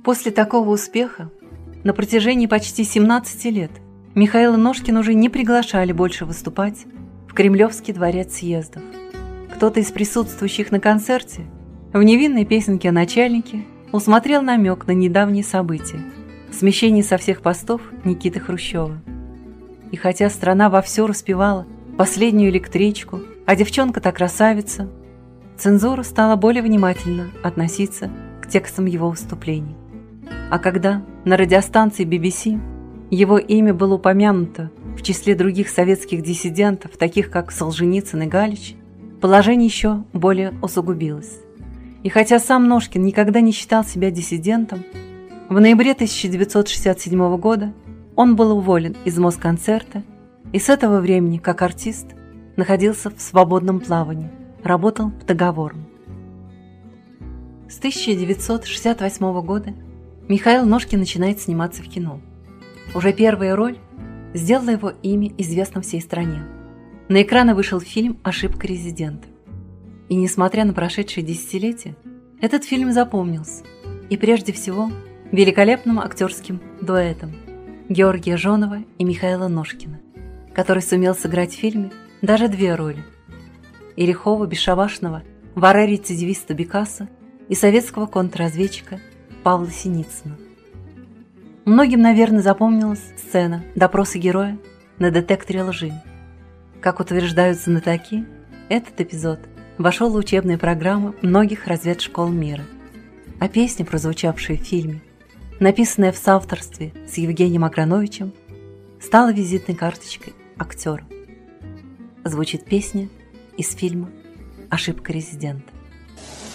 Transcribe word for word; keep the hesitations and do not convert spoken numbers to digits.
После такого успеха на протяжении почти семнадцати лет Михаила Ножкина уже не приглашали больше выступать в Кремлевский дворец съездов. Кто-то из присутствующих на концерте в невинной песенке о начальнике усмотрел намек на недавние события – смещение со всех постов Никиты Хрущева. И хотя страна вовсю распевала последнюю электричку, а девчонка-то красавица, цензура стала более внимательно относиться к текстам его выступлений. А когда на радиостанции би би си его имя было упомянуто в числе других советских диссидентов, таких как Солженицын и Галич, положение еще более усугубилось. И хотя сам Ножкин никогда не считал себя диссидентом, в ноябре тысяча девятьсот шестьдесят седьмого года он был уволен из Москонцерта и с этого времени, как артист, находился в свободном плавании, работал по договору. С тысяча девятьсот шестьдесят восьмого года Михаил Ножкин начинает сниматься в кино. Уже первая роль сделала его имя известным всей стране. На экраны вышел фильм «Ошибка резидента». И несмотря на прошедшие десятилетия, этот фильм запомнился, и прежде всего великолепным актерским дуэтом Георгия Жонова и Михаила Ножкина, который сумел сыграть в фильме даже две роли – Ирихова бесшабашного вора-рецидивиста Бекаса и советского контрразведчика Павла Синицына. Многим, наверное, запомнилась сцена допроса героя на детекторе лжи. Как утверждают знатоки, этот эпизод вошел в учебные программы многих разведшкол мира. А песня, прозвучавшая в фильме, написанная в соавторстве с Евгением Аграновичем, стала визитной карточкой актера. Звучит песня из фильма «Ошибка резидента».